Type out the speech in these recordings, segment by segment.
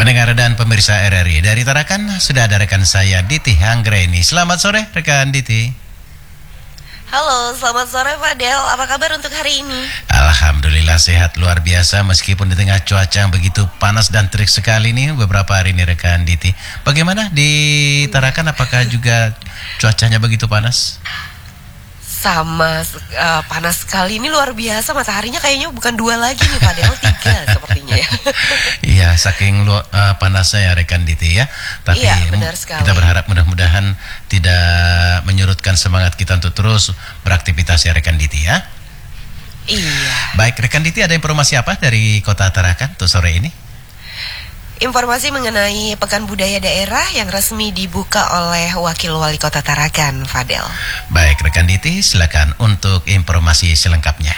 Pendengar dan pemirsa RRI, dari Tarakan sudah ada rekan saya Diti Anggreni. Selamat sore rekan Diti. Halo, selamat sore Fadel. Apa kabar untuk hari ini? Alhamdulillah sehat luar biasa meskipun di tengah cuaca yang begitu panas dan terik sekali nih beberapa hari ini rekan Diti. Bagaimana di Tarakan, apakah juga cuacanya begitu panas? Sama, panas sekali. Ini luar biasa, mataharinya kayaknya bukan 2 lagi nih Fadel, 3 sepertinya ya. Iya, saking panasnya ya rekan Diti ya. Tapi iya, benar sekali. Kita berharap mudah-mudahan tidak menyurutkan semangat kita untuk terus beraktivitas ya rekan Diti ya. Iya. Baik rekan Diti, ada informasi apa dari Kota Tarakan untuk sore ini? Informasi mengenai Pekan Budaya Daerah yang resmi dibuka oleh Wakil Wali Kota Tarakan, Fadel. Baik rekan Diti, silakan untuk informasi selengkapnya.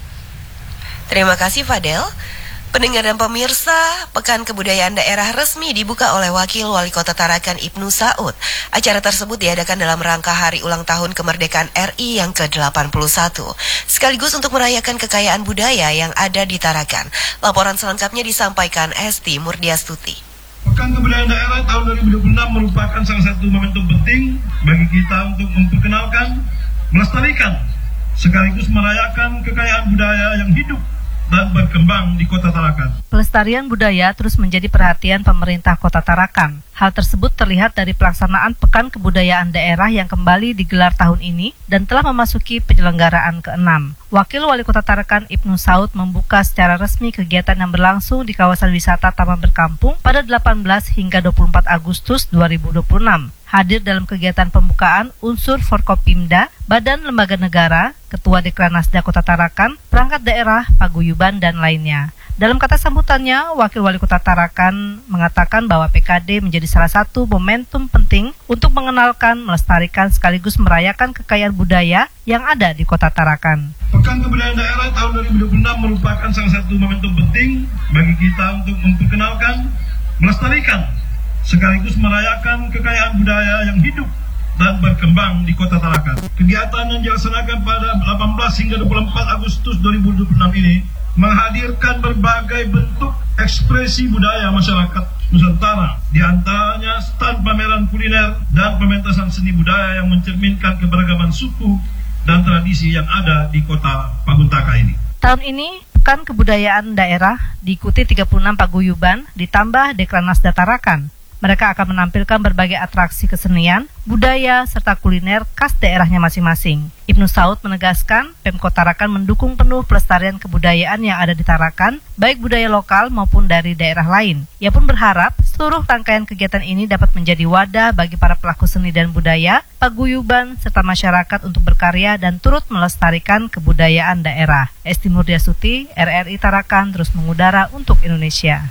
Terima kasih Fadel. Pendengar dan pemirsa, Pekan Kebudayaan Daerah resmi dibuka oleh Wakil Wali Kota Tarakan Ibnu Saud. Acara tersebut diadakan dalam rangka Hari Ulang Tahun Kemerdekaan RI yang ke-81, sekaligus untuk merayakan kekayaan budaya yang ada di Tarakan. Laporan selengkapnya disampaikan Esti Murdiastuti. Pekan Kebudayaan Daerah tahun 2026 merupakan salah satu momentum penting bagi kita untuk memperkenalkan, melestarikan, sekaligus merayakan kekayaan budaya yang hidup dan berkembang di Kota Tarakan. Pelestarian budaya terus menjadi perhatian pemerintah Kota Tarakan. Hal tersebut terlihat dari pelaksanaan Pekan Kebudayaan Daerah yang kembali digelar tahun ini dan telah memasuki penyelenggaraan ke-6. Wakil Wali Kota Tarakan Ibnu Saud membuka secara resmi kegiatan yang berlangsung di kawasan wisata Taman Berkampung pada 18 hingga 24 Agustus 2026. Hadir dalam kegiatan pembukaan unsur Forkopimda, Badan Lembaga Negara, Ketua Dekranasda Kota Tarakan, perangkat daerah, paguyuban, dan lainnya. Dalam kata sambutannya, Wakil Wali Kota Tarakan mengatakan bahwa PKD menjadi salah satu momentum penting untuk mengenalkan, melestarikan, sekaligus merayakan kekayaan budaya yang ada di Kota Tarakan. Pekan Kebudayaan Daerah tahun 2026 merupakan salah satu momentum penting bagi kita untuk memperkenalkan, melestarikan, sekaligus merayakan kekayaan budaya yang hidup dan berkembang di Kota Tarakan. Kegiatan yang dilaksanakan pada 18 hingga 24 Agustus 2026 ini menghadirkan berbagai bentuk ekspresi budaya masyarakat Nusantara, di antaranya stand pameran kuliner dan pementasan seni budaya yang mencerminkan keberagaman suku dan tradisi yang ada di Kota Paguntaka ini. Tahun ini, Pekan Kebudayaan Daerah diikuti 36 paguyuban ditambah Dekranasda Tarakan. Mereka akan menampilkan berbagai atraksi kesenian, budaya, serta kuliner khas daerahnya masing-masing. Ibnu Saud menegaskan, Pemkot Tarakan mendukung penuh pelestarian kebudayaan yang ada di Tarakan, baik budaya lokal maupun dari daerah lain. Ia pun berharap seluruh rangkaian kegiatan ini dapat menjadi wadah bagi para pelaku seni dan budaya, paguyuban, serta masyarakat untuk berkarya dan turut melestarikan kebudayaan daerah. Esti Murdiastuti, RRI Tarakan terus mengudara untuk Indonesia.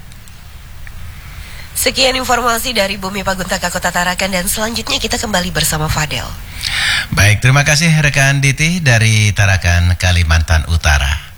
Sekian informasi dari Bumi Paguntaka Kota Tarakan dan selanjutnya kita kembali bersama Fadel. Baik, terima kasih rekan Diti dari Tarakan, Kalimantan Utara.